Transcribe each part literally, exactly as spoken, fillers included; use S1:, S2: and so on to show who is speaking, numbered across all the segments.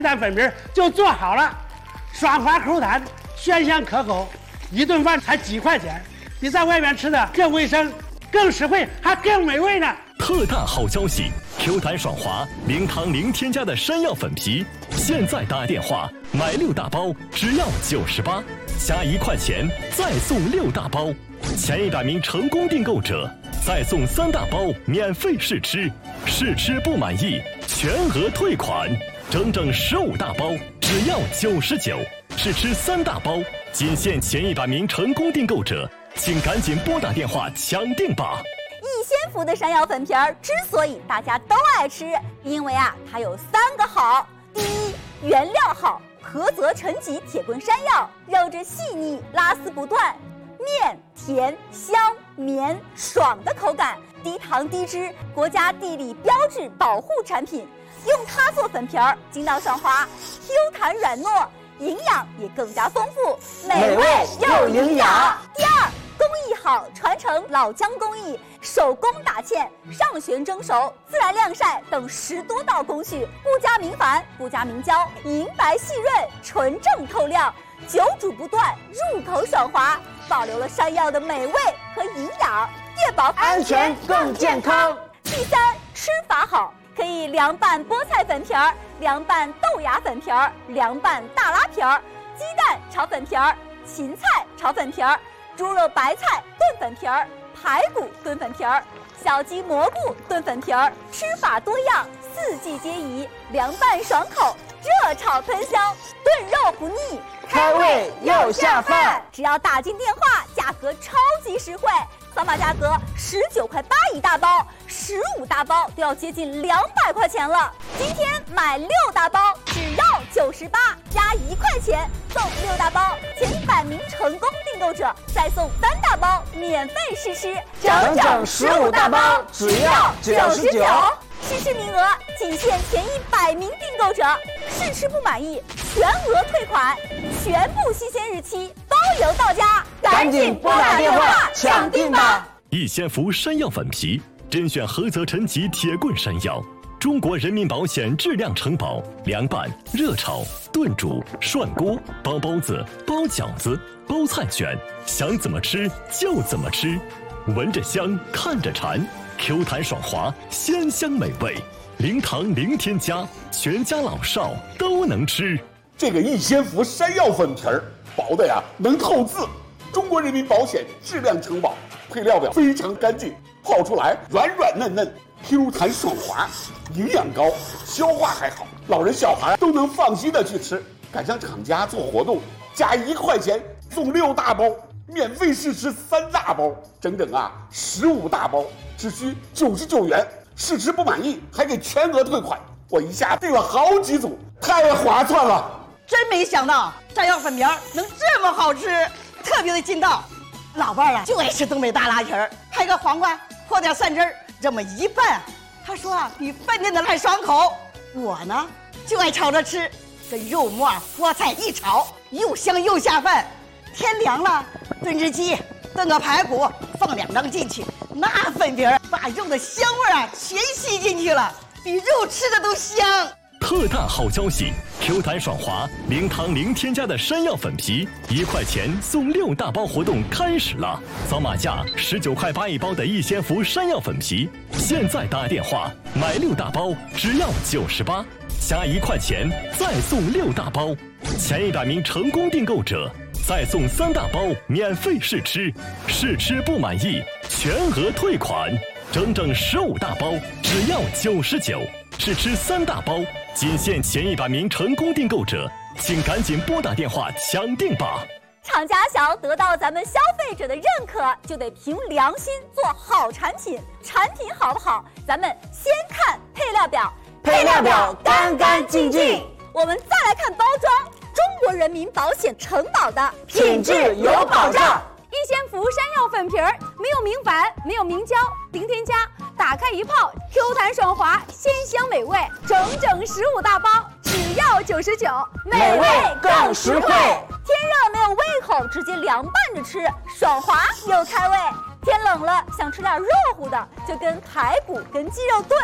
S1: 蛋粉皮就做好了，爽滑口弹，鲜香可口，一顿饭才几块钱，比在外面吃的更卫生、更实惠，还更美味呢。
S2: 特大好消息 ！Q 弹爽滑，零糖零添加的山药粉皮，现在打电话买六大包只要九十八，加一块钱再送六大包，前一百名成功订购者再送三大包免费试吃，试吃不满意全额退款。整整十五大包只要九十九，试吃三大包，仅限前一百名成功订购者，请赶紧拨打电话抢订吧！
S3: 易仙福的山药粉皮儿之所以大家都爱吃，因为啊，它有三个好：第一，原料好，菏泽陈吉铁棍山药，肉质细腻，拉丝不断，面甜香绵爽的口感，低糖低脂，国家地理标志保护产品。用它做粉皮儿，筋道爽滑 ，Q 弹软糯，营养也更加丰富，
S4: 美味又营养。
S3: 第二，工艺好，传承老姜工艺，手工打芡、上旋蒸熟、自然晾晒等十多道工序，不加明矾，不加明胶，银白细润，纯正透亮，久煮不断，入口爽滑，保留了山药的美味和营养，越保
S4: 安全更健康。
S3: 第三，吃法好。可以凉拌菠菜粉皮儿，凉拌豆芽粉皮儿，凉拌大拉皮儿，鸡蛋炒粉皮儿，芹菜炒粉皮儿，猪肉白菜炖粉皮儿，排骨炖粉皮儿，小鸡蘑菇炖粉皮儿，吃法多样，四季皆宜，凉拌爽口，热炒喷香，炖肉不腻，
S4: 开胃又下饭。
S3: 只要打进电话，价格超级实惠。扫码价格十九块八一大包，十五大包都要接近两百块钱了。今天买六大包只要九十八，加一块钱送六大包，前一百名成功订购者再送三大包免费试吃，
S4: 整整十五大包只要九十九。
S3: 试吃名额仅限前一百名订购者，试吃不满意全额退款，全部新鲜日期包邮到家，
S4: 赶紧拨打电话抢订吧！
S2: 易仙福山药粉皮，甄选菏泽陈吉铁棍山药，中国人民保险质量承保，凉拌、热炒、炖煮、涮锅、包包子、包饺子、包菜卷，想怎么吃就怎么吃，闻着香，看着馋。Q 弹爽滑，鲜香美味，零糖零添加，全家老少都能吃。
S5: 这个易仙福山药粉皮儿薄的呀能透字，中国人民保险质量承保，配料表非常干净，泡出来软软嫩嫩 ，Q 弹爽滑，营养高，消化还好，老人小孩都能放心的去吃。赶上厂家做活动，加一块钱送六大包。免费试吃三大包，整整啊十五大包，只需九十九元。试吃不满意还给全额退款，我一下订了好几组，太划算了！
S6: 真没想到山药粉皮儿能这么好吃，特别的筋道。老伴儿啊就爱吃东北大拉皮儿，拍个黄瓜和点蒜汁儿，这么一拌，他说啊比饭店的还爽口。我呢就爱炒着吃，这肉末菠菜一炒，又香又下饭。天凉了，炖只鸡，炖个排骨，放两张进去，那粉皮儿把肉的香味啊全吸进去了，比肉吃的都香。
S2: 特大好消息 ！Q 弹爽滑，零糖零添加的山药粉皮，一块钱送六大包活动开始了！扫码价十九块八一包的易仙福山药粉皮，现在打电话买六大包只要九十八，加一块钱再送六大包，前一百名成功订购者再送三大包免费试吃，试吃不满意全额退款，整整十五大包只要九十九，试吃三大包，仅限前一百名成功订购者，请赶紧拨打电话抢订吧！
S3: 厂家想要得到咱们消费者的认可，就得凭良心做好产品。产品好不好，咱们先看配料表，
S4: 配料表干干净净。
S3: 我们再来看包装。中国人民保险承保的
S4: 品质有保障。
S3: 易仙福山药粉皮儿没有明矾，没有明胶，零添加，打开一泡 ，Q 弹爽滑，鲜香美味，整整十五大包，只要九十九，
S4: 美味更实惠。
S3: 天热没有胃口，直接凉拌着吃，爽滑又开胃。天冷了想吃点热乎的，就跟排骨跟鸡肉炖。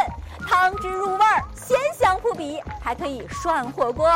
S3: 汤汁入味儿，鲜香扑鼻，还可以涮火锅。